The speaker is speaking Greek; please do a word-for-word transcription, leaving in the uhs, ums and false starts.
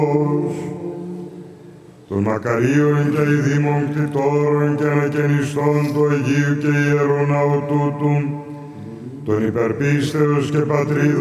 των Μακαρίων και ειδήμων κτητόρων και ανακαινιστών του Αγίου και Ιερού Ναού τούτου, των υπερπίστεως και πατρίδος